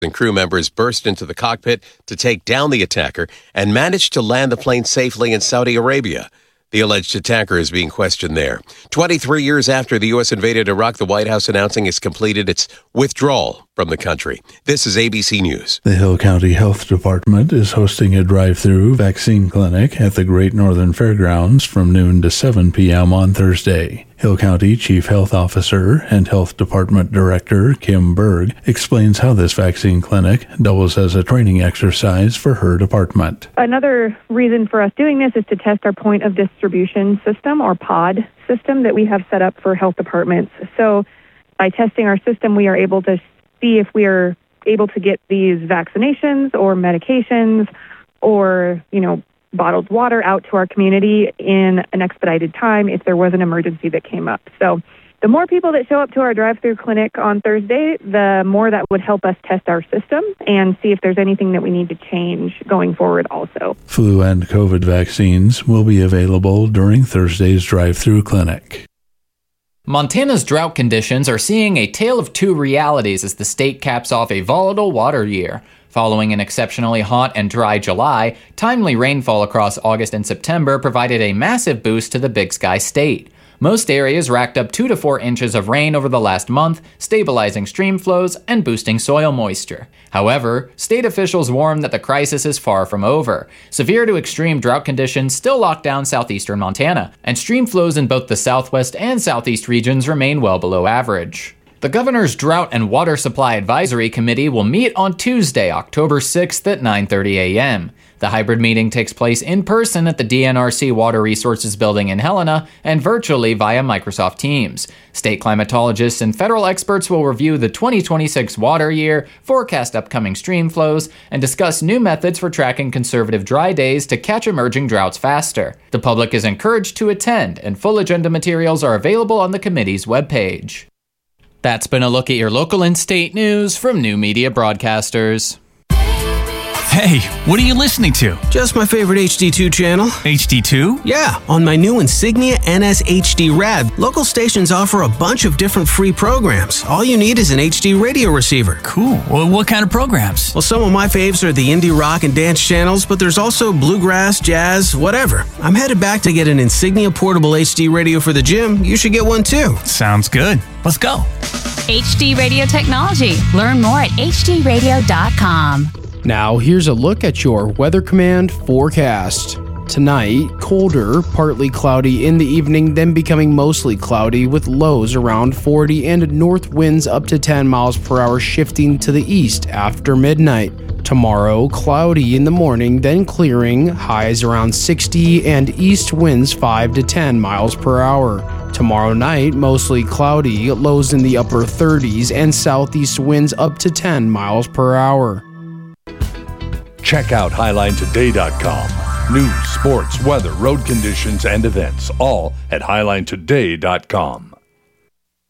and crew members burst into the cockpit to take down the attacker and managed to land the plane safely in Saudi Arabia. The alleged attacker is being questioned there. 23 years after the U.S. invaded Iraq, the White House announcing it's completed its withdrawal from the country. This is ABC News. The Hill County Health Department is hosting a drive-through vaccine clinic at the Great Northern Fairgrounds from noon to 7 p.m. on Thursday. Hill County Chief Health Officer and Health Department Director Kim Berg explains how this vaccine clinic doubles as a training exercise for her department. Another reason for us doing this is to test our point of distribution system, or POD system, that we have set up for health departments. So by testing our system, we are able to see if we are able to get these vaccinations or medications or, bottled water out to our community in an expedited time if there was an emergency that came up. So the more people that show up to our drive-through clinic on Thursday, the more that would help us test our system and see if there's anything that we need to change going forward also. Flu and COVID vaccines will be available during Thursday's drive-through clinic. Montana's drought conditions are seeing a tale of two realities as the state caps off a volatile water year. Following an exceptionally hot and dry July, timely rainfall across August and September provided a massive boost to the Big Sky State. Most areas racked up 2 to 4 inches of rain over the last month, stabilizing stream flows and boosting soil moisture. However, state officials warn that the crisis is far from over. Severe to extreme drought conditions still lock down southeastern Montana, and stream flows in both the southwest and southeast regions remain well below average. The Governor's Drought and Water Supply Advisory Committee will meet on Tuesday, October 6th at 9:30 a.m. The hybrid meeting takes place in person at the DNRC Water Resources Building in Helena and virtually via Microsoft Teams. State climatologists and federal experts will review the 2026 water year, forecast upcoming stream flows, and discuss new methods for tracking conservative dry days to catch emerging droughts faster. The public is encouraged to attend, and full agenda materials are available on the committee's webpage. That's been a look at your local and state news from New Media Broadcasters. Hey, what are you listening to? Just my favorite HD2 channel. HD2? Yeah, on my new Insignia NS HD Rad, local stations offer a bunch of different free programs. All you need is an HD radio receiver. Cool. Well, what kind of programs? Well, some of my faves are the indie rock and dance channels, but there's also bluegrass, jazz, whatever. I'm headed back to get an Insignia portable HD radio for the gym. You should get one too. Sounds good. Let's go. HD Radio Technology. Learn more at hdradio.com. Now, here's a look at your Weather Command forecast. Tonight, colder, partly cloudy in the evening, then becoming mostly cloudy with lows around 40 and north winds up to 10 miles per hour shifting to the east after midnight. Tomorrow, cloudy in the morning, then clearing, highs around 60 and east winds 5 to 10 miles per hour. Tomorrow night, mostly cloudy, lows in the upper 30s and southeast winds up to 10 miles per hour. Check out HighlineToday.com. News, sports, weather, road conditions, and events, all at HighlineToday.com.